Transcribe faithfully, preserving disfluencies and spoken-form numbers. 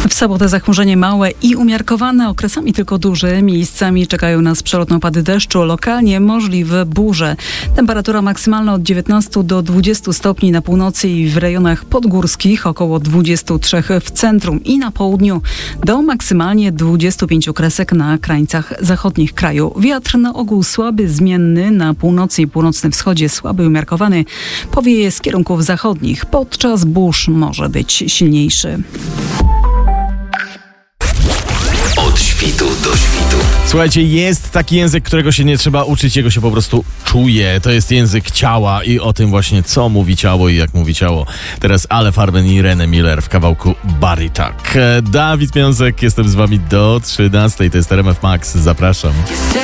W sobotę zachmurzenie małe i umiarkowane, okresami tylko duże. Miejscami czekają nas przelotne opady deszczu, lokalnie możliwe burze. Temperatura maksymalna od dziewiętnastu do dwudziestu stopni na północy i w rejonach podgórskich, około dwudziestu trzech w centrum i na południu, do maksymalnie dwudziestu pięciu kresek na krańcach zachodnich kraju. Wiatr na ogół słaby, zmienny, na północy i północnym wschodzie słaby, umiarkowany, powieje z kierunków zachodnich. Podczas burz może być silniejszy. Od świtu do świtu. Słuchajcie, jest taki język, którego się nie trzeba uczyć, jego się po prostu czuje. To jest język ciała i o tym właśnie, co mówi ciało i jak mówi ciało. Teraz Ale Farben i René Miller w kawałku Body Talk. Dawid Miązek, jestem z wami do trzynastej. To jest R M F Max. Zapraszam.